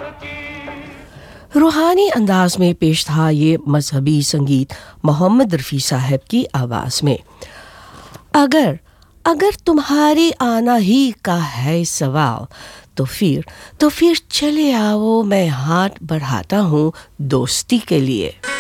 रूहानी अंदाज में पेश था ये मजहबी संगीत मोहम्मद रफ़ी साहब की आवाज़ में। अगर अगर तुम्हारे आना ही का है सवाल तो फिर चले आओ, मैं हाथ बढ़ाता हूँ दोस्ती के लिए।